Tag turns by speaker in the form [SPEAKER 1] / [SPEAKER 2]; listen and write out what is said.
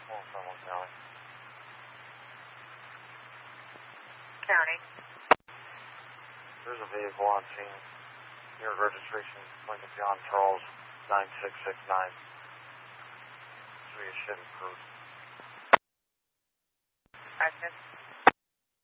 [SPEAKER 1] County.
[SPEAKER 2] County.
[SPEAKER 1] There's a vehicle on scene. Your registration, Lincoln John Charles, 9669. Should be a Chevy Cruze.
[SPEAKER 2] Agnes.